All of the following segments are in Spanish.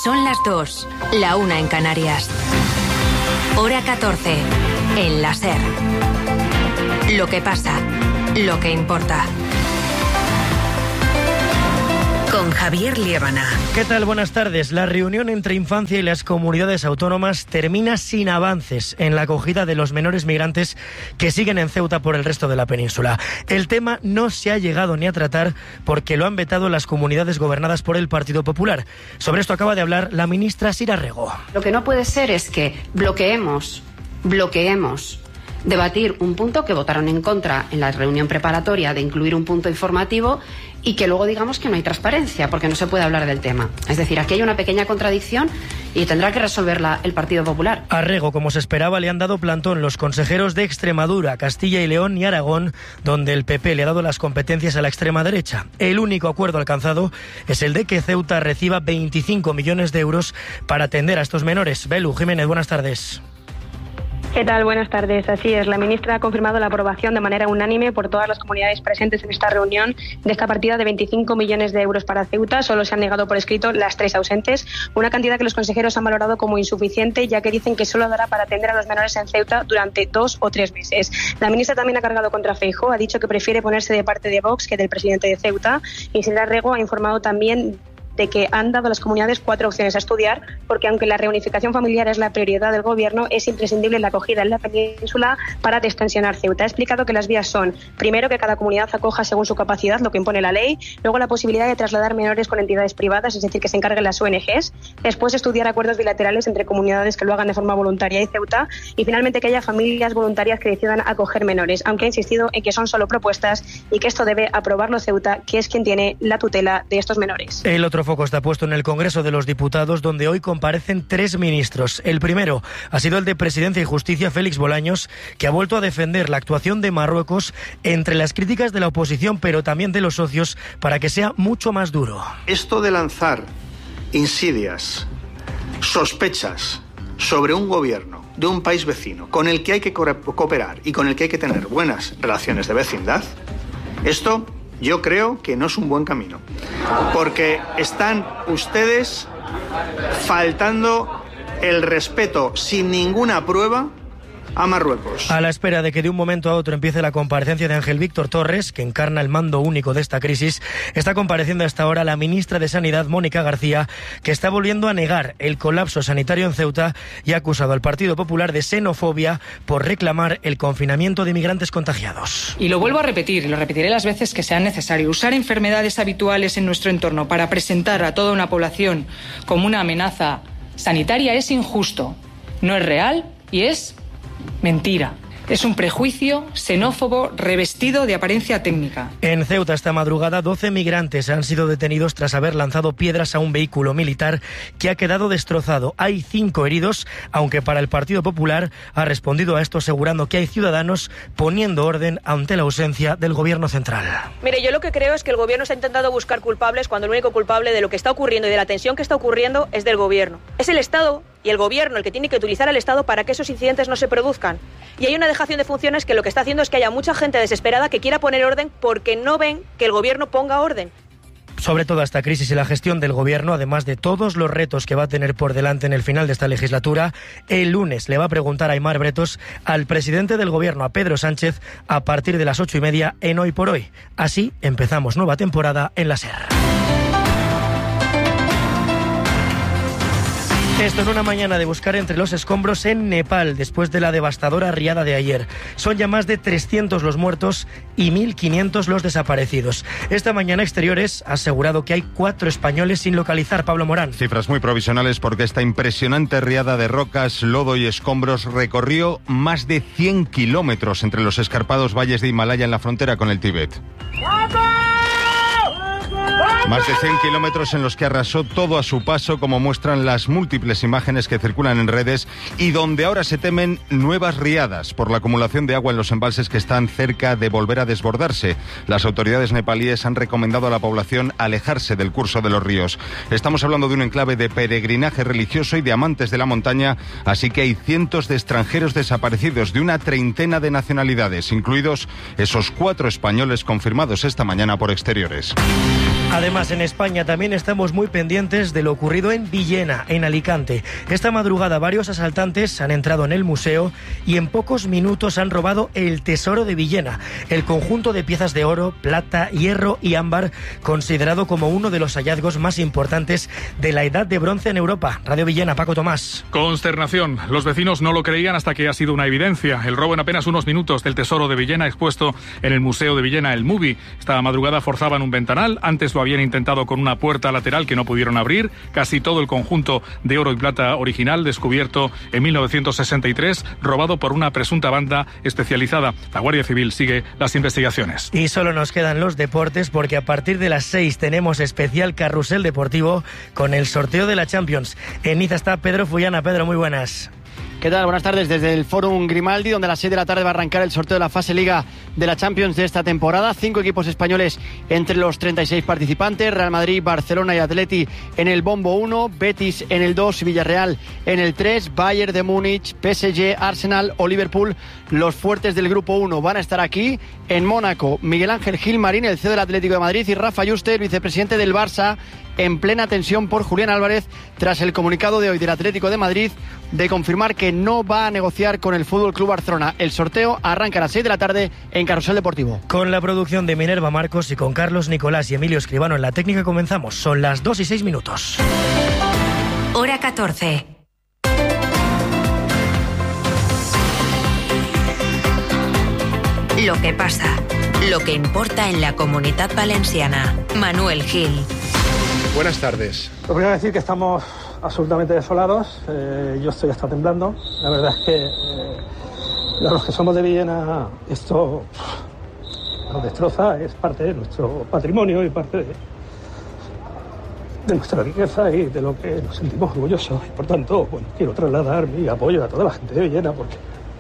Son las 2, la 1 en Canarias. Hora 14, en la SER. Lo que pasa, lo que importa. Con Javier Liébana. ¿Qué tal? Buenas tardes. La reunión entre Infancia y las comunidades autónomas termina sin avances en la acogida de los menores migrantes que siguen en Ceuta por el resto de la península. El tema no se ha llegado ni a tratar porque lo han vetado las comunidades gobernadas por el Partido Popular. Sobre esto acaba de hablar la ministra Sira Rego. Lo que no puede ser es que bloqueemos debatir un punto que votaron en contra en la reunión preparatoria de incluir un punto informativo y que luego digamos que no hay transparencia porque no se puede hablar del tema. Es decir, aquí hay una pequeña contradicción y tendrá que resolverla el Partido Popular. A Rego, como se esperaba, le han dado plantón los consejeros de Extremadura, Castilla y León y Aragón, donde el PP le ha dado las competencias a la extrema derecha. El único acuerdo alcanzado es el de que Ceuta reciba 25 millones de euros para atender a estos menores. Belu Jiménez, buenas tardes. ¿Qué tal? Buenas tardes. Así es, la ministra ha confirmado la aprobación de manera unánime por todas las comunidades presentes en esta reunión de esta partida de 25 millones de euros para Ceuta. Solo se han negado por escrito las 3 ausentes, una cantidad que los consejeros han valorado como insuficiente, ya que dicen que solo dará para atender a los menores en Ceuta durante 2 o 3 meses. La ministra también ha cargado contra Feijóo, ha dicho que prefiere ponerse de parte de Vox que del presidente de Ceuta, y Sira Rego ha informado también de que han dado a las comunidades 4 opciones a estudiar, porque aunque la reunificación familiar es la prioridad del gobierno, es imprescindible la acogida en la península para destensionar Ceuta. Ha explicado que las vías son, primero, que cada comunidad acoja según su capacidad, lo que impone la ley, luego la posibilidad de trasladar menores con entidades privadas, es decir, que se encarguen las ONGs, después estudiar acuerdos bilaterales entre comunidades que lo hagan de forma voluntaria y Ceuta, y finalmente que haya familias voluntarias que decidan acoger menores, aunque ha insistido en que son solo propuestas y que esto debe aprobarlo Ceuta, que es quien tiene la tutela de estos menores. El otro foco está puesto en el Congreso de los Diputados, donde hoy comparecen 3 ministros. El primero ha sido el de Presidencia y Justicia, Félix Bolaños, que ha vuelto a defender la actuación de Marruecos entre las críticas de la oposición, pero también de los socios, para que sea mucho más duro. Esto de lanzar insidias, sospechas sobre un gobierno de un país vecino con el que hay que cooperar y con el que hay que tener buenas relaciones de vecindad, esto yo creo que no es un buen camino, porque están ustedes faltando el respeto sin ninguna prueba a Marruecos. A la espera de que de un momento a otro empiece la comparecencia de Ángel Víctor Torres, que encarna el mando único de esta crisis, está compareciendo a esta hora la ministra de Sanidad, Mónica García, que está volviendo a negar el colapso sanitario en Ceuta y ha acusado al Partido Popular de xenofobia por reclamar el confinamiento de inmigrantes contagiados. Y lo vuelvo a repetir, y lo repetiré las veces que sean necesario. Usar enfermedades habituales en nuestro entorno para presentar a toda una población como una amenaza sanitaria es injusto, no es real y es mentira. Es un prejuicio xenófobo revestido de apariencia técnica. En Ceuta esta madrugada 12 migrantes han sido detenidos tras haber lanzado piedras a un vehículo militar que ha quedado destrozado. Hay 5 heridos, aunque para el Partido Popular ha respondido a esto asegurando que hay ciudadanos poniendo orden ante la ausencia del gobierno central. Mire, yo lo que creo es que el gobierno está intentando buscar culpables cuando el único culpable de lo que está ocurriendo y de la tensión que está ocurriendo es del gobierno. Es el Estado y el gobierno el que tiene que utilizar al Estado para que esos incidentes no se produzcan. Y hay una dejación de funciones que lo que está haciendo es que haya mucha gente desesperada que quiera poner orden porque no ven que el gobierno ponga orden. Sobre toda esta crisis y la gestión del gobierno, además de todos los retos que va a tener por delante en el final de esta legislatura, el lunes le va a preguntar a Aimar Bretos al presidente del gobierno, a Pedro Sánchez, a partir de las 8:30 en Hoy por Hoy. Así empezamos nueva temporada en la SER. Esto en una mañana de buscar entre los escombros en Nepal, después de la devastadora riada de ayer. Son ya más de 300 los muertos y 1.500 los desaparecidos. Esta mañana Exteriores ha asegurado que hay 4 españoles sin localizar. Pablo Morán. Cifras muy provisionales porque esta impresionante riada de rocas, lodo y escombros recorrió más de 100 kilómetros entre los escarpados valles de Himalaya en la frontera con el Tíbet. Más de 100 kilómetros en los que arrasó todo a su paso, como muestran las múltiples imágenes que circulan en redes, y donde ahora se temen nuevas riadas por la acumulación de agua en los embalses que están cerca de volver a desbordarse. Las autoridades nepalíes han recomendado a la población alejarse del curso de los ríos. Estamos hablando de un enclave de peregrinaje religioso y de amantes de la montaña, así que hay cientos de extranjeros desaparecidos de una treintena de nacionalidades, incluidos esos 4 españoles confirmados esta mañana por Exteriores. Además, en España también estamos muy pendientes de lo ocurrido en Villena, en Alicante. Esta madrugada varios asaltantes han entrado en el museo y en pocos minutos han robado el tesoro de Villena, el conjunto de piezas de oro, plata, hierro y ámbar, considerado como uno de los hallazgos más importantes de la Edad de Bronce en Europa. Radio Villena, Paco Tomás. Consternación. Los vecinos no lo creían hasta que ha sido una evidencia. El robo en apenas unos minutos del tesoro de Villena expuesto en el Museo de Villena, el MUBI. Esta madrugada forzaban un ventanal, antes lo habían intentado con una puerta lateral que no pudieron abrir. Casi todo el conjunto de oro y plata original, descubierto en 1963, robado por una presunta banda especializada. La Guardia Civil sigue las investigaciones. Y solo nos quedan los deportes, porque a partir de las 6 tenemos especial carrusel deportivo con el sorteo de la Champions. En Niza está Pedro Fullana. Pedro, muy buenas. ¿Qué tal? Buenas tardes desde el Fórum Grimaldi, donde a las 6 de la tarde va a arrancar el sorteo de la fase Liga de la Champions de esta temporada. 5 equipos españoles entre los 36 participantes: Real Madrid, Barcelona y Atleti en el bombo 1, Betis en el 2, Villarreal en el 3, Bayern de Múnich, PSG, Arsenal o Liverpool. Los fuertes del grupo 1 van a estar aquí. En Mónaco, Miguel Ángel Gilmarín, el CEO del Atlético de Madrid, y Rafa Yuste, el vicepresidente del Barça, en plena tensión por Julián Álvarez tras el comunicado de hoy del Atlético de Madrid de confirmar que no va a negociar con el Fútbol Club Barcelona. El sorteo arranca a las 6 de la tarde en Carrusel Deportivo. Con la producción de Minerva Marcos y con Carlos Nicolás y Emilio Escribano en la técnica comenzamos. Son las 2:06. Hora 14. Lo que pasa, lo que importa en la Comunitat Valenciana. Manuel Gil. Buenas tardes. Lo primero es decir que estamos absolutamente desolados. Yo estoy hasta temblando. La verdad es que los que somos de Villena, esto nos destroza. Es parte de nuestro patrimonio y parte de nuestra riqueza y de lo que nos sentimos orgullosos. Y por tanto, bueno, quiero trasladar mi apoyo a toda la gente de Villena, porque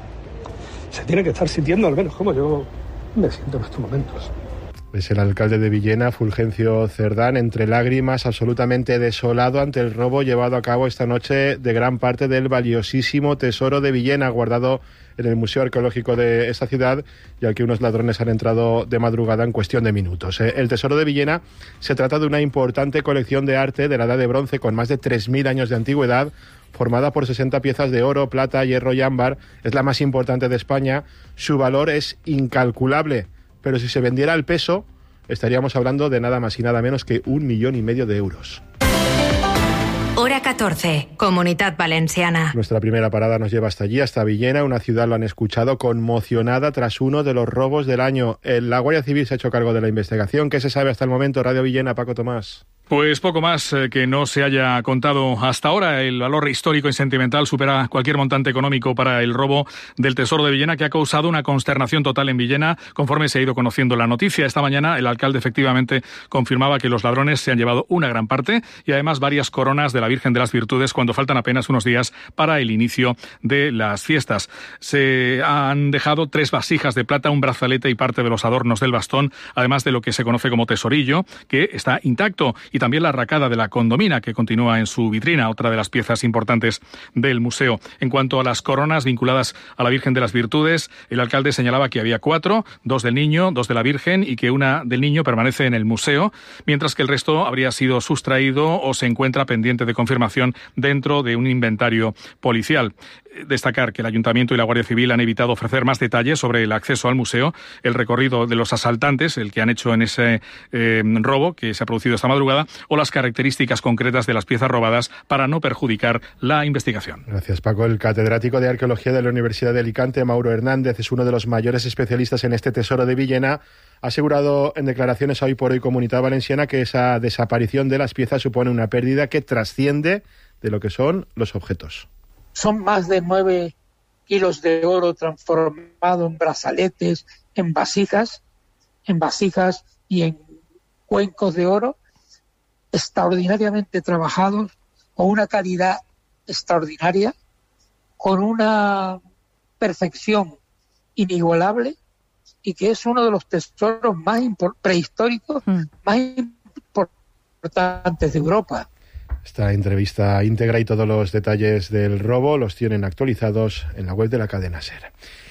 se tiene que estar sintiendo, al menos como yo me siento en estos momentos. Es el alcalde de Villena, Fulgencio Cerdán, entre lágrimas, absolutamente desolado ante el robo llevado a cabo esta noche de gran parte del valiosísimo tesoro de Villena, guardado en el Museo Arqueológico de esta ciudad, y al que unos ladrones han entrado de madrugada en cuestión de minutos. El tesoro de Villena se trata de una importante colección de arte de la Edad de Bronce con más de 3.000 años de antigüedad, formada por 60 piezas de oro, plata, hierro y ámbar. Es la más importante de España. Su valor es incalculable, pero si se vendiera al peso, estaríamos hablando de nada más y nada menos que 1,5 millones de euros. Hora 14, Comunitat Valenciana. Nuestra primera parada nos lleva hasta allí, hasta Villena, una ciudad, lo han escuchado, conmocionada tras uno de los robos del año. La Guardia Civil se ha hecho cargo de la investigación. ¿Qué se sabe hasta el momento? Radio Villena, Paco Tomás. Pues poco más que no se haya contado hasta ahora. El valor histórico y sentimental supera cualquier montante económico para el robo del tesoro de Villena, que ha causado una consternación total en Villena conforme se ha ido conociendo la noticia. Esta mañana el alcalde efectivamente confirmaba que los ladrones se han llevado una gran parte y además varias coronas de la Virgen de las Virtudes cuando faltan apenas unos días para el inicio de las fiestas. Se han dejado 3 vasijas de plata, un brazalete y parte de los adornos del bastón, además de lo que se conoce como tesorillo, que está intacto, y también la arracada de la condomina, que continúa en su vitrina, otra de las piezas importantes del museo. En cuanto a las coronas vinculadas a la Virgen de las Virtudes, el alcalde señalaba que había 4, 2 del niño, 2 de la Virgen, y que una del niño permanece en el museo, mientras que el resto habría sido sustraído o se encuentra pendiente de confirmación dentro de un inventario policial. Destacar que el Ayuntamiento y la Guardia Civil han evitado ofrecer más detalles sobre el acceso al museo, el recorrido de los asaltantes, el que han hecho en ese robo que se ha producido esta madrugada, o las características concretas de las piezas robadas para no perjudicar la investigación. Gracias, Paco. El catedrático de Arqueología de la Universidad de Alicante, Mauro Hernández, es uno de los mayores especialistas en este tesoro de Villena. Ha asegurado en declaraciones a Hoy por Hoy Comunidad Valenciana que esa desaparición de las piezas supone una pérdida que trasciende de lo que son los objetos. Son más de 9 kilos de oro transformado en brazaletes, en vasijas y en cuencos de oro extraordinariamente trabajados, con una calidad extraordinaria, con una perfección inigualable, y que es uno de los tesoros más prehistóricos más importantes de Europa. Esta entrevista íntegra y todos los detalles del robo los tienen actualizados en la web de la cadena SER.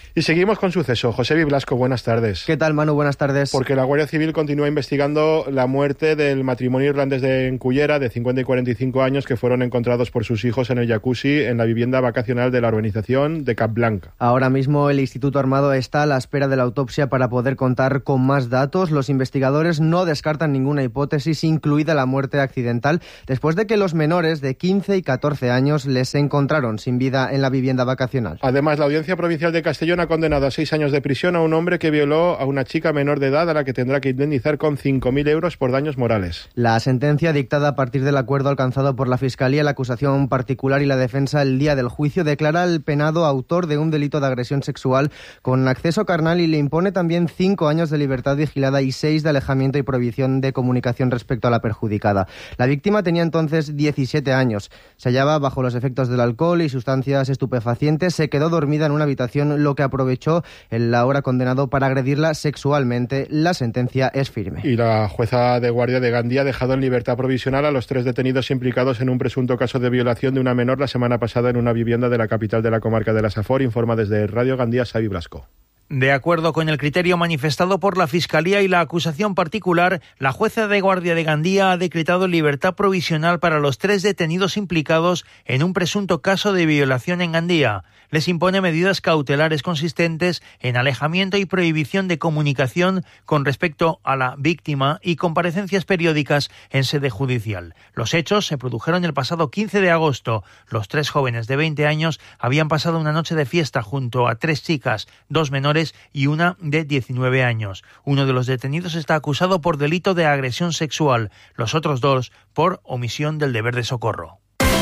Y seguimos con suceso. José Blasco, buenas tardes. ¿Qué tal, Manu? Buenas tardes. Porque la Guardia Civil continúa investigando la muerte del matrimonio irlandés de Encullera, de 50 y 45 años, que fueron encontrados por sus hijos en el jacuzzi en la vivienda vacacional de la urbanización de Capblanca. Ahora mismo el Instituto Armado está a la espera de la autopsia para poder contar con más datos. Los investigadores no descartan ninguna hipótesis, incluida la muerte accidental, después de que los menores de 15 y 14 años les encontraron sin vida en la vivienda vacacional. Además, la Audiencia Provincial de Castellón ha condenado a 6 años de prisión a un hombre que violó a una chica menor de edad a la que tendrá que indemnizar con 5.000 euros por daños morales. La sentencia, dictada a partir del acuerdo alcanzado por la Fiscalía, la acusación particular y la defensa el día del juicio, declara al penado autor de un delito de agresión sexual con acceso carnal y le impone también 5 años de libertad vigilada y 6 de alejamiento y prohibición de comunicación respecto a la perjudicada. La víctima tenía entonces 17 años. Se hallaba bajo los efectos del alcohol y sustancias estupefacientes. Se quedó dormida en una habitación, lo que aprovechó el ahora condenado para agredirla sexualmente. La sentencia es firme. Y la jueza de guardia de Gandía ha dejado en libertad provisional a los 3 detenidos implicados en un presunto caso de violación de una menor la semana pasada en una vivienda de la capital de la comarca de la Safor, informa desde Radio Gandía Xavi Blasco. De acuerdo con el criterio manifestado por la Fiscalía y la acusación particular, la jueza de guardia de Gandía ha decretado libertad provisional para los 3 detenidos implicados en un presunto caso de violación en Gandía. Les impone medidas cautelares consistentes en alejamiento y prohibición de comunicación con respecto a la víctima y comparecencias periódicas en sede judicial. Los hechos se produjeron el pasado 15 de agosto. Los 3 jóvenes de 20 años habían pasado una noche de fiesta junto a 3 chicas, 2 menores y una de 19 años. Uno de los detenidos está acusado por delito de agresión sexual, los otros 2 por omisión del deber de socorro.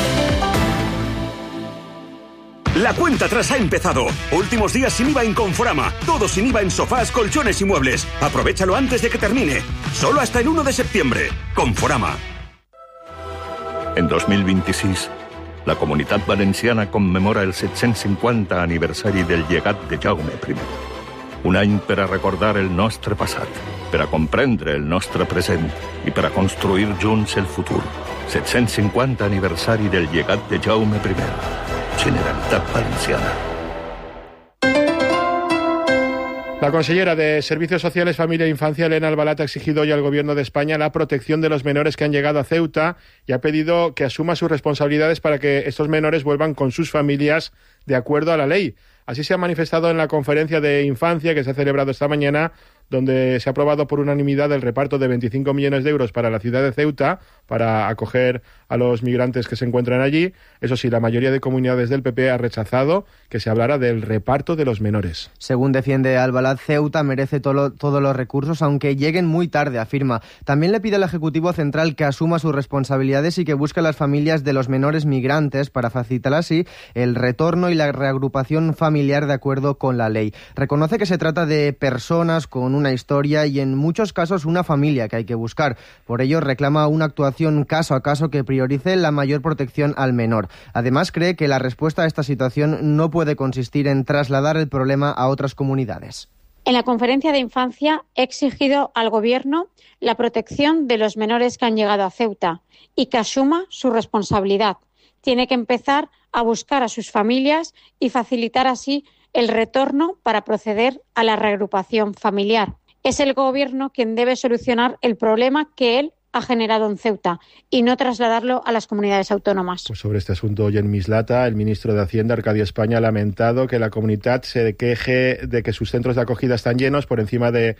La cuenta atrás ha empezado. Últimos días sin IVA en Conforama. Todo sin IVA en sofás, colchones y muebles. Aprovechalo antes de que termine. Solo hasta el 1 de septiembre. Conforama. En 2026, la Comunitat Valenciana commemora el 750 aniversari del llegat de Jaume I. Un any per a recordar el nostre passat, per a comprendre el nostre present i per a construir junts el futur. 750 aniversari del llegat de Jaume I. Generalitat Valenciana. La consellera de Servicios Sociales, Familia e Infancia, Elena Albalat, ha exigido hoy al Gobierno de España la protección de los menores que han llegado a Ceuta y ha pedido que asuma sus responsabilidades para que estos menores vuelvan con sus familias de acuerdo a la ley. Así se ha manifestado en la conferencia de infancia que se ha celebrado esta mañana, donde se ha aprobado por unanimidad el reparto de 25 millones de euros para la ciudad de Ceuta para acoger a los migrantes que se encuentran allí. Eso sí, la mayoría de comunidades del PP ha rechazado que se hablara del reparto de los menores. Según defiende Albalat, Ceuta merece todos los recursos, aunque lleguen muy tarde, afirma. También le pide al Ejecutivo Central que asuma sus responsabilidades y que busque a las familias de los menores migrantes para facilitar así el retorno y la reagrupación familiar de acuerdo con la ley. Reconoce que se trata de personas con una historia y en muchos casos una familia que hay que buscar. Por ello reclama una actuación caso a caso que priorice la mayor protección al menor. Además cree que la respuesta a esta situación no puede consistir en trasladar el problema a otras comunidades. En la conferencia de infancia he exigido al Gobierno la protección de los menores que han llegado a Ceuta y que asuma su responsabilidad. Tiene que empezar a buscar a sus familias y facilitar así el retorno para proceder a la reagrupación familiar. Es el Gobierno quien debe solucionar el problema que él ha generado en Ceuta y no trasladarlo a las comunidades autónomas. Pues sobre este asunto, hoy en Mislata, el ministro de Hacienda, Arcadio España, ha lamentado que la comunidad se queje de que sus centros de acogida están llenos por encima de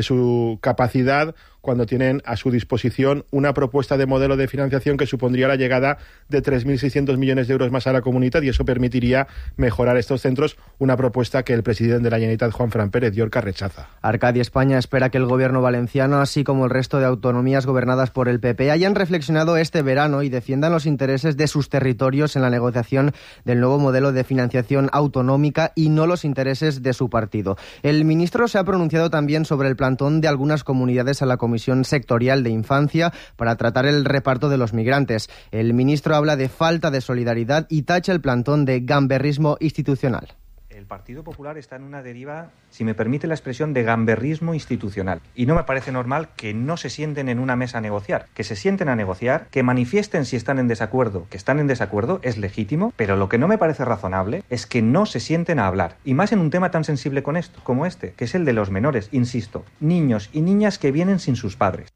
su capacidad, cuando tienen a su disposición una propuesta de modelo de financiación que supondría la llegada de 3.600 millones de euros más a la comunidad y eso permitiría mejorar estos centros, una propuesta que el presidente de la Generalitat, Juanfran Pérez Llorca, rechaza. Arcadio España espera que el gobierno valenciano, así como el resto de autonomías gobernadas por el PP, hayan reflexionado este verano y defiendan los intereses de sus territorios en la negociación del nuevo modelo de financiación autonómica y no los intereses de su partido. El ministro se ha pronunciado también sobre el plantón de algunas comunidades a la Comisión Sectorial de Infancia para tratar el reparto de los migrantes. El ministro habla de falta de solidaridad y tacha el plantón de gamberrismo institucional. El Partido Popular está en una deriva, si me permite la expresión, de gamberrismo institucional. Y no me parece normal que no se sienten en una mesa a negociar. Que se sienten a negociar, que manifiesten si están en desacuerdo. Que están en desacuerdo es legítimo, pero lo que no me parece razonable es que no se sienten a hablar. Y más en un tema tan sensible como este, que es el de los menores, insisto, niños y niñas que vienen sin sus padres.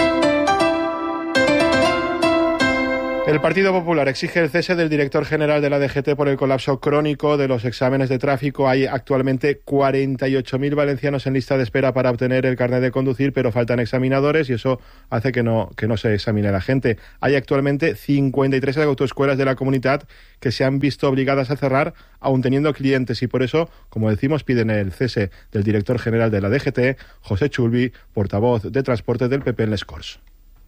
El Partido Popular exige el cese del director general de la DGT por el colapso crónico de los exámenes de tráfico. Hay actualmente 48.000 valencianos en lista de espera para obtener el carnet de conducir, pero faltan examinadores y eso hace que no se examine a la gente. Hay actualmente 53 autoescuelas de la comunidad que se han visto obligadas a cerrar, aun teniendo clientes, y por eso, como decimos, piden el cese del director general de la DGT, José Chulvi, portavoz de Transportes del PP en Les Corts.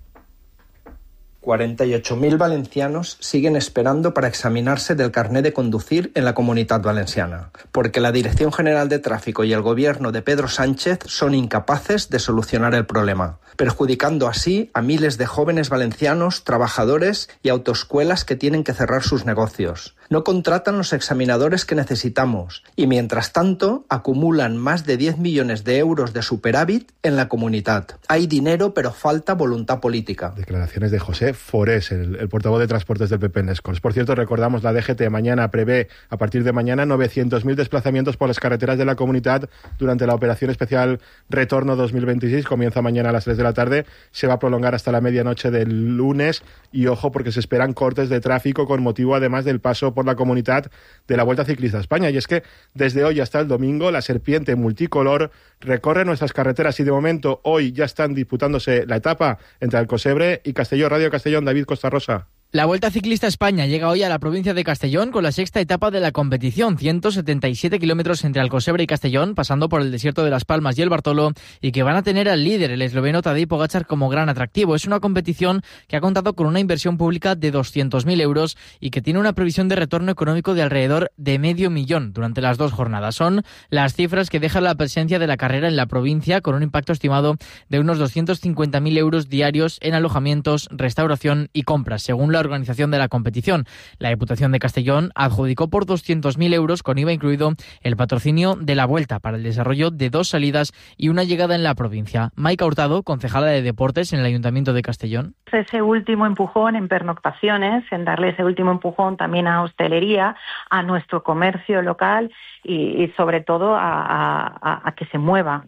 48.000 valencianos siguen esperando para examinarse del carné de conducir en la Comunitat Valenciana, porque la Dirección General de Tráfico y el gobierno de Pedro Sánchez son incapaces de solucionar el problema, perjudicando así a miles de jóvenes valencianos, trabajadores y autoescuelas que tienen que cerrar sus negocios. No contratan los examinadores que necesitamos y, mientras tanto, acumulan más de 10 millones de euros de superávit en la comunidad. Hay dinero, pero falta voluntad política. Declaraciones de José Forés, el portavoz de Transportes del PP en Les Corts. Por cierto, recordamos, la DGT mañana prevé, a partir de mañana, 900.000 desplazamientos por las carreteras de la comunidad durante la operación especial Retorno 2026. Comienza mañana a las 3 de la tarde, se va a prolongar hasta la medianoche del lunes y, ojo, porque se esperan cortes de tráfico con motivo, además, del paso por la comunidad de la Vuelta Ciclista a España. Y es que desde hoy hasta el domingo la serpiente multicolor recorre nuestras carreteras y de momento hoy ya están disputándose la etapa entre Alcosebre y Castellón. Radio Castellón, David Costa Rosa. La Vuelta Ciclista a España llega hoy a la provincia de Castellón con la sexta etapa de la competición, 177 kilómetros entre Alcosebre y Castellón, pasando por el desierto de Las Palmas y el Bartolo, y que van a tener al líder, el esloveno Tadej Pogačar, como gran atractivo. Es una competición que ha contado con una inversión pública de 200.000 euros y que tiene una previsión de retorno económico de alrededor de 500.000 durante las 2 jornadas. Son las cifras que deja la presencia de la carrera en la provincia, con un impacto estimado de unos 250.000 euros diarios en alojamientos, restauración y compras, según la organización de la competición. La Diputación de Castellón adjudicó por 200.000 euros, con IVA incluido, el patrocinio de la Vuelta para el desarrollo de 2 salidas y una llegada en la provincia. Maica Hurtado, concejala de Deportes en el Ayuntamiento de Castellón. Ese último empujón en pernoctaciones, en darle ese último empujón también a hostelería, a nuestro comercio local y sobre todo a que se mueva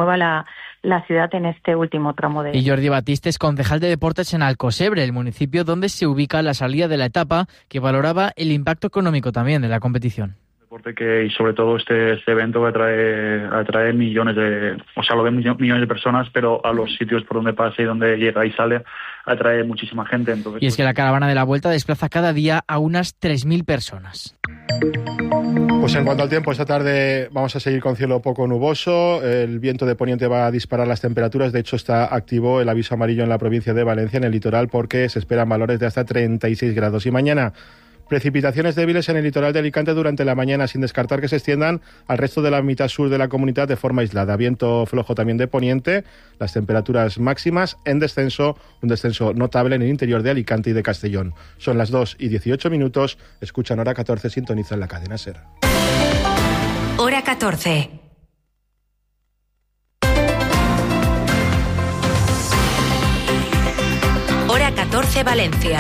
la ciudad en este último tramo de... Y Jordi Batiste es concejal de Deportes en Alcosebre, el municipio donde se ubica la salida de la etapa, que valoraba el impacto económico también de la competición. Y sobre todo este evento que atrae millones de... O sea, lo ven millones de personas, pero a los sitios por donde pasa y donde llega y sale, atrae muchísima gente. Entonces, y es que la caravana de la Vuelta desplaza cada día a unas 3.000 personas. Pues en cuanto al tiempo, esta tarde vamos a seguir con cielo poco nuboso. El viento de poniente va a disparar las temperaturas. De hecho, está activo el aviso amarillo en la provincia de Valencia, en el litoral, porque se esperan valores de hasta 36 grados. Y mañana, precipitaciones débiles en el litoral de Alicante durante la mañana, sin descartar que se extiendan al resto de la mitad sur de la comunidad de forma aislada. Viento flojo también de poniente, las temperaturas máximas en descenso, un descenso notable en el interior de Alicante y de Castellón. Son las 2:18, escuchan Hora 14, sintonizan la cadena SER. Hora 14. Hora 14, Valencia.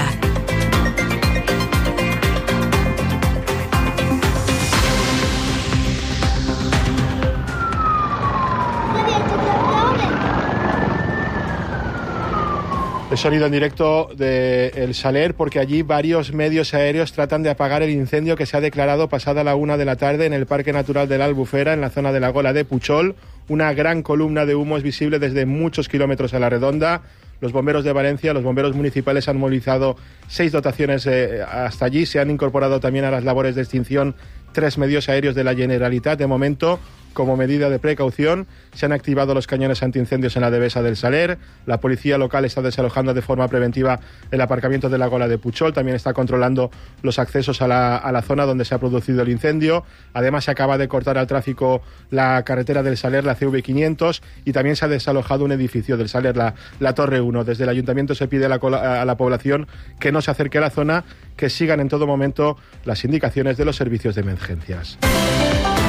El sonido en directo de El Saler, porque allí varios medios aéreos tratan de apagar el incendio que se ha declarado pasada la 1 de la tarde en el Parque Natural de la Albufera, en la zona de la Gola de Puchol. Una gran columna de humo es visible desde muchos kilómetros a la redonda. Los bomberos de Valencia, los bomberos municipales han movilizado 6 dotaciones hasta allí. Se han incorporado también a las labores de extinción 3 medios aéreos de la Generalitat. De momento, como medida de precaución, se han activado los cañones antiincendios en la Devesa del Saler. La policía local está desalojando de forma preventiva el aparcamiento de la Gola de Puchol. También está controlando los accesos a la zona donde se ha producido el incendio. Además, se acaba de cortar al tráfico la carretera del Saler, la CV500, y también se ha desalojado un edificio del Saler, la Torre 1. Desde el ayuntamiento se pide a la población que no se acerque a la zona, que sigan en todo momento las indicaciones de los servicios de emergencias.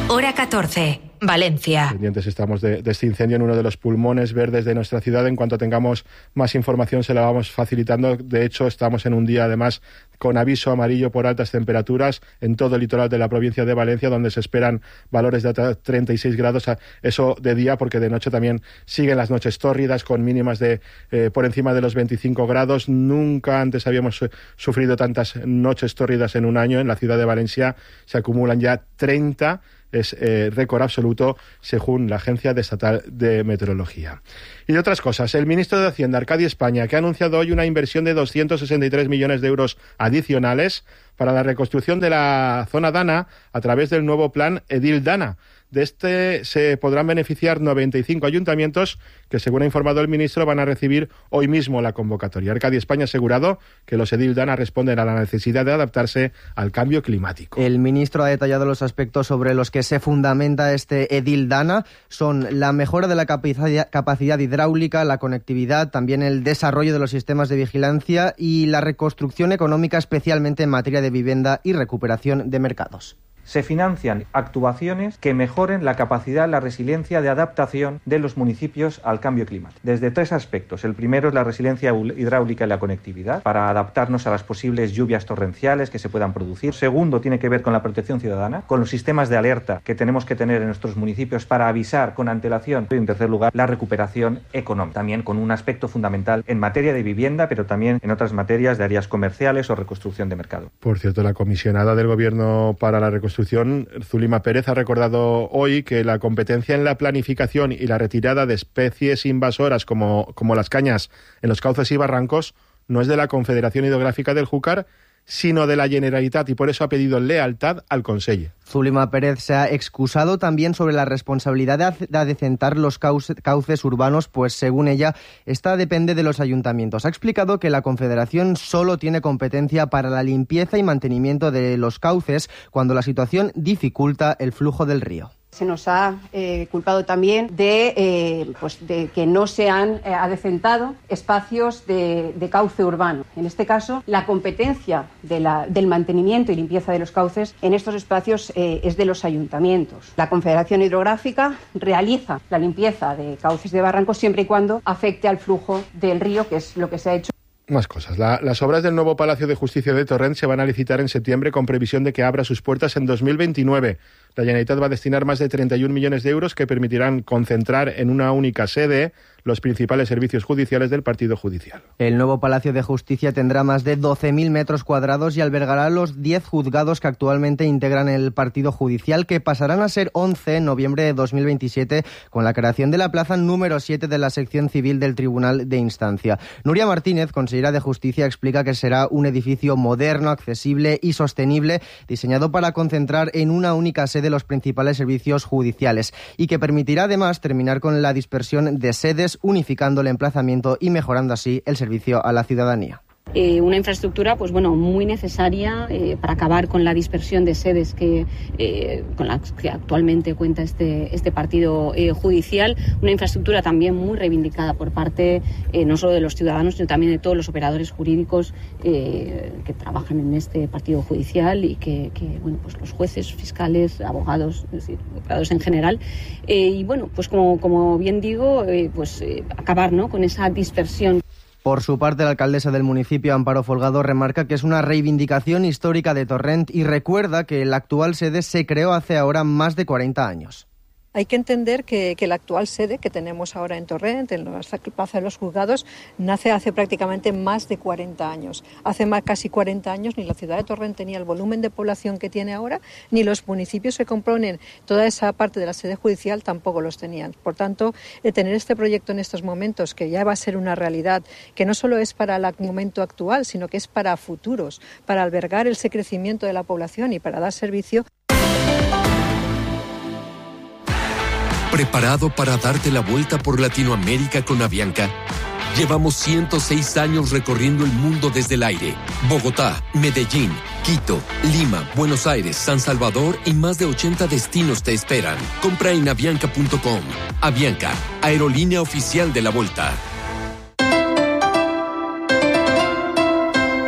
Hora 14. Valencia. Pendientes estamos de este incendio en uno de los pulmones verdes de nuestra ciudad. En cuanto tengamos más información se la vamos facilitando. De hecho, estamos en un día además con aviso amarillo por altas temperaturas en todo el litoral de la provincia de Valencia, donde se esperan valores de hasta 36 grados, eso de día, porque de noche también siguen las noches tórridas con mínimas de por encima de los 25 grados. Nunca antes habíamos sufrido tantas noches tórridas en un año. En la ciudad de Valencia se acumulan ya 30. Es récord absoluto según la Agencia Estatal de Meteorología. Y de otras cosas, el ministro de Hacienda, Arcadi España, que ha anunciado hoy una inversión de 263 millones de euros adicionales para la reconstrucción de la zona Dana a través del nuevo plan Edil Dana. De este se podrán beneficiar 95 ayuntamientos que, según ha informado el ministro, van a recibir hoy mismo la convocatoria. Arcadi España ha asegurado que los Edil Dana responden a la necesidad de adaptarse al cambio climático. El ministro ha detallado los aspectos sobre los que se fundamenta este Edil Dana. Son la mejora de la capacidad hidráulica, la conectividad, también el desarrollo de los sistemas de vigilancia y la reconstrucción económica, especialmente en materia de vivienda y recuperación de mercados. Se financian actuaciones que mejoren la capacidad, la resiliencia de adaptación de los municipios al cambio climático. Desde 3 aspectos. El primero es la resiliencia hidráulica y la conectividad, para adaptarnos a las posibles lluvias torrenciales que se puedan producir. Segundo, tiene que ver con la protección ciudadana, con los sistemas de alerta que tenemos que tener en nuestros municipios para avisar con antelación. Y en tercer lugar, la recuperación económica, también con un aspecto fundamental en materia de vivienda, pero también en otras materias de áreas comerciales o reconstrucción de mercado. Por cierto, la comisionada del Gobierno para la reconstrucción, Zulima Pérez, ha recordado hoy que la competencia en la planificación y la retirada de especies invasoras como las cañas en los cauces y barrancos no es de la Confederación Hidrográfica del Júcar, sino de la Generalitat, y por eso ha pedido lealtad al Consell. Zulima Pérez se ha excusado también sobre la responsabilidad de adecentar los cauces urbanos, pues según ella, esta depende de los ayuntamientos. Ha explicado que la Confederación solo tiene competencia para la limpieza y mantenimiento de los cauces cuando la situación dificulta el flujo del río. Se nos ha culpado también de que no se han adecentado espacios de cauce urbano. En este caso, la competencia del mantenimiento y limpieza de los cauces en estos espacios es de los ayuntamientos. La Confederación Hidrográfica realiza la limpieza de cauces de barrancos siempre y cuando afecte al flujo del río, que es lo que se ha hecho. Más cosas. Las obras del nuevo Palacio de Justicia de Torrent se van a licitar en septiembre con previsión de que abra sus puertas en 2029. La Generalitat va a destinar más de 31 millones de euros que permitirán concentrar en una única sede los principales servicios judiciales del partido judicial. El nuevo Palacio de Justicia tendrá más de 12.000 metros cuadrados y albergará los 10 juzgados que actualmente integran el partido judicial, que pasarán a ser 11 en noviembre de 2027 con la creación de la plaza número 7 de la sección civil del Tribunal de Instancia. Nuria Martínez, consejera de Justicia, explica que será un edificio moderno, accesible y sostenible, diseñado para concentrar en una única sede los principales servicios judiciales y que permitirá además terminar con la dispersión de sedes, unificando el emplazamiento y mejorando así el servicio a la ciudadanía. Una infraestructura muy necesaria para acabar con la dispersión de sedes con la que actualmente cuenta este partido judicial. Una infraestructura también muy reivindicada por parte no solo de los ciudadanos, sino también de todos los operadores jurídicos que trabajan en este partido judicial y que los jueces, fiscales, abogados, es decir, operadores en general. Como bien digo, acabar con esa dispersión. Por su parte, la alcaldesa del municipio, Amparo Folgado, remarca que es una reivindicación histórica de Torrent y recuerda que la actual sede se creó hace ahora más de 40 años. Hay que entender que la actual sede que tenemos ahora en Torrent, en la Plaza de los Juzgados, nace hace prácticamente más de 40 años. Hace casi 40 años ni la ciudad de Torrent tenía el volumen de población que tiene ahora, ni los municipios que componen toda esa parte de la sede judicial tampoco los tenían. Por tanto, tener este proyecto en estos momentos, que ya va a ser una realidad, que no solo es para el momento actual, sino que es para futuros, para albergar ese crecimiento de la población y para dar servicio. ¿Preparado para darte la vuelta por Latinoamérica con Avianca? Llevamos 106 años recorriendo el mundo desde el aire. Bogotá, Medellín, Quito, Lima, Buenos Aires, San Salvador y más de 80 destinos te esperan. Compra en avianca.com. Avianca, aerolínea oficial de la Volta.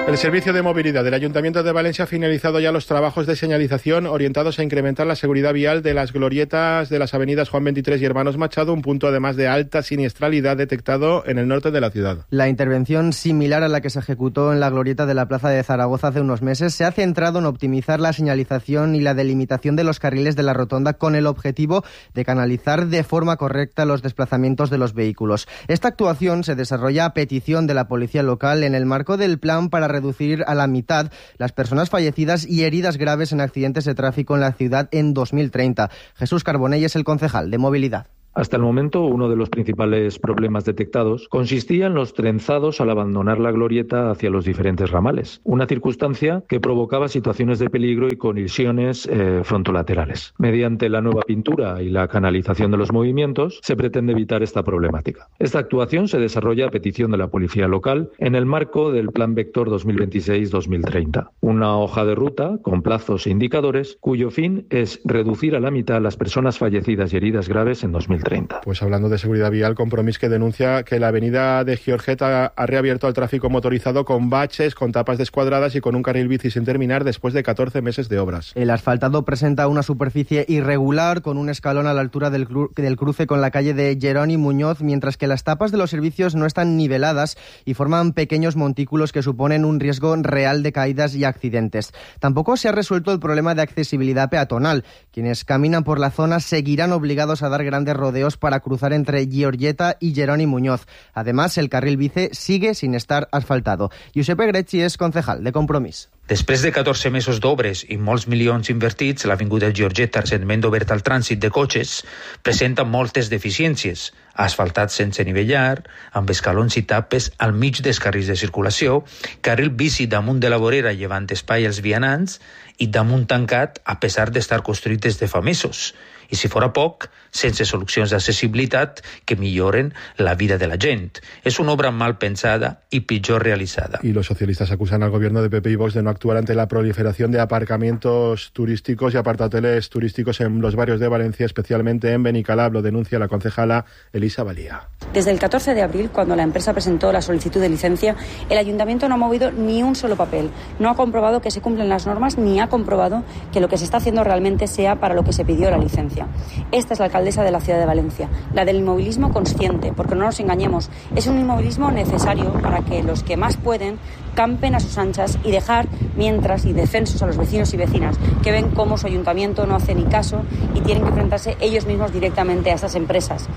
El Servicio de Movilidad del Ayuntamiento de Valencia ha finalizado ya los trabajos de señalización orientados a incrementar la seguridad vial de las glorietas de las avenidas Juan 23 y Hermanos Machado, un punto además de alta siniestralidad detectado en el norte de la ciudad. La intervención, similar a la que se ejecutó en la glorieta de la Plaza de Zaragoza hace unos meses, se ha centrado en optimizar la señalización y la delimitación de los carriles de la rotonda con el objetivo de canalizar de forma correcta los desplazamientos de los vehículos. Esta actuación se desarrolla a petición de la policía local en el marco del plan para reducir a la mitad las personas fallecidas y heridas graves en accidentes de tráfico en la ciudad en 2030. Jesús Carbonell es el concejal de Movilidad. Hasta el momento, uno de los principales problemas detectados consistía en los trenzados al abandonar la glorieta hacia los diferentes ramales, una circunstancia que provocaba situaciones de peligro y colisiones frontolaterales. Mediante la nueva pintura y la canalización de los movimientos, se pretende evitar esta problemática. Esta actuación se desarrolla a petición de la policía local en el marco del Plan Vector 2026-2030, una hoja de ruta con plazos e indicadores cuyo fin es reducir a la mitad las personas fallecidas y heridas graves en 2030. Pues hablando de seguridad vial, Compromís que denuncia que la avenida de Giorgeta ha reabierto al tráfico motorizado con baches, con tapas descuadradas y con un carril bici sin terminar después de 14 meses de obras. El asfaltado presenta una superficie irregular con un escalón a la altura del cruce con la calle de Jeroni Muñoz, mientras que las tapas de los servicios no están niveladas y forman pequeños montículos que suponen un riesgo real de caídas y accidentes. Tampoco se ha resuelto el problema de accesibilidad peatonal. Quienes caminan por la zona seguirán obligados a dar grandes rodeos para cruzar entre Giorgeta y Jeroni Muñoz. Además, el carril bici sigue sin estar asfaltado. Giuseppe Grecci és concejal de Compromís. Després de 14 mesos d'obres i molts milions invertits, l'avinguda Giorgeta, recentment oberta al trànsit de cotxes, presenta moltes deficiències. Asfaltat sense nivellar, amb escalons i tapes al mig dels carrils de circulació, carril bici damunt de la vorera llevant espai als vianants i damunt tancat a pesar d'estar construït des de fa mesos. I si fora poc, sense solucions d'accessibilitat que milloren la vida de la gent. És una obra mal pensada y pitjor realizada. Y los socialistas acusan al gobierno de PP y Vox de no actuar ante la proliferación de aparcamientos turísticos y apartahoteles turísticos en los barrios de Valencia, especialmente en Benicalab, lo denuncia la concejala Elisa Valía. Desde el 14 de abril, cuando la empresa presentó la solicitud de licencia, el ayuntamiento no ha movido ni un solo papel. No ha comprobado que se cumplen las normas ni ha comprobado que lo que se está haciendo realmente sea para lo que se pidió la licencia. Esta es la alcaldesa de la ciudad de Valencia, la del inmovilismo consciente, porque no nos engañemos, es un inmovilismo necesario para que los que más pueden campen a sus anchas y dejar mientras indefensos a los vecinos y vecinas que ven cómo su ayuntamiento no hace ni caso y tienen que enfrentarse ellos mismos directamente a estas empresas.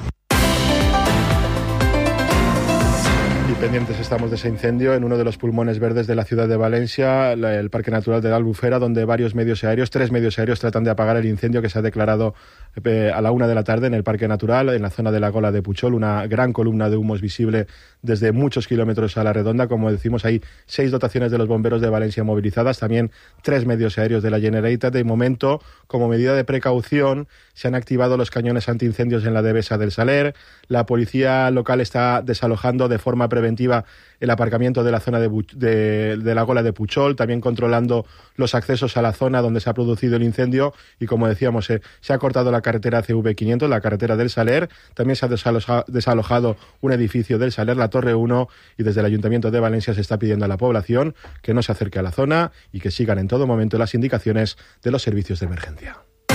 Pendientes estamos de ese incendio en uno de los pulmones verdes de la ciudad de Valencia, el Parque Natural de la Albufera, donde tres medios aéreos tratan de apagar el incendio que se ha declarado a la 1 de la tarde en el Parque Natural, en la zona de la Gola de Puchol. Una gran columna de humo es visible desde muchos kilómetros a la redonda. Como decimos, hay 6 dotaciones de los bomberos de Valencia movilizadas, también 3 medios aéreos de la Generalitat. De momento, como medida de precaución, se han activado los cañones antiincendios en la Devesa del Saler. La policía local está desalojando de forma preventiva el aparcamiento de la zona de la Gola de Puchol, también controlando los accesos a la zona donde se ha producido el incendio. Y como decíamos, se ha cortado la carretera CV500, la carretera del Saler. También se ha desalojado un edificio del Saler, la Torre 1, y desde el Ayuntamiento de Valencia se está pidiendo a la población que no se acerque a la zona y que sigan en todo momento las indicaciones de los servicios de emergencia.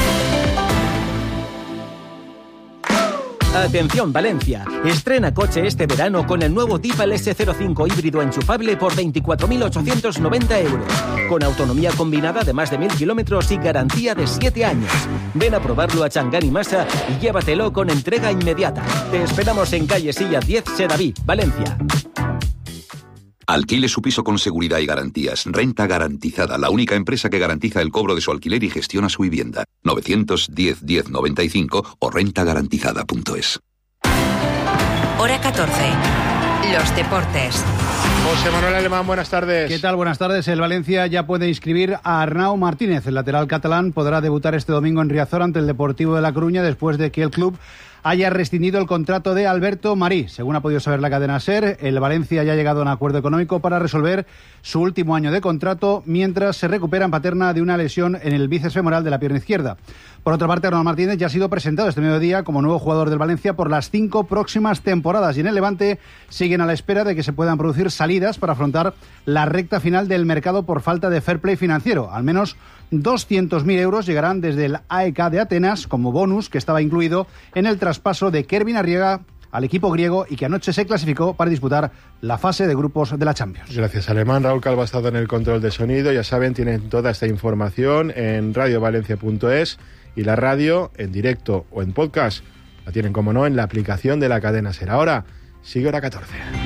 Atención Valencia, estrena coche este verano con el nuevo Tifa S05 híbrido enchufable por 24.890 euros, con autonomía combinada de más de 1.000 kilómetros y garantía de 7 años. Ven a probarlo a Changán y Masa y llévatelo con entrega inmediata. Te esperamos en calle Silla 10 Sedaví, Valencia. Alquile su piso con seguridad y garantías. Renta Garantizada, la única empresa que garantiza el cobro de su alquiler y gestiona su vivienda. 910 1095 o rentagarantizada.es. Hora 14. Los deportes. José Manuel Alemán, buenas tardes. ¿Qué tal? Buenas tardes. El Valencia ya puede inscribir a Arnau Martínez. El lateral catalán podrá debutar este domingo en Riazor ante el Deportivo de La Coruña después de que el club haya rescindido el contrato de Alberto Marí. Según ha podido saber la cadena SER, el Valencia ya ha llegado a un acuerdo económico para resolver su último año de contrato mientras se recupera en Paterna de una lesión en el bíceps femoral de la pierna izquierda. Por otra parte, Arnau Martínez ya ha sido presentado este mediodía como nuevo jugador del Valencia por las 5 próximas temporadas y en el Levante siguen a la espera de que se puedan producir salidas para afrontar la recta final del mercado por falta de fair play financiero. Al menos 200.000 euros llegarán desde el AEK de Atenas como bonus que estaba incluido en el traspaso de Kervin Arriaga al equipo griego y que anoche se clasificó para disputar la fase de grupos de la Champions. Gracias, Alemán. Raúl Calvo ha estado en el control de sonido. Ya saben, tienen toda esta información en radiovalencia.es y la radio en directo o en podcast la tienen, como no, en la aplicación de la cadena SER. Ahora sigue Hora 14.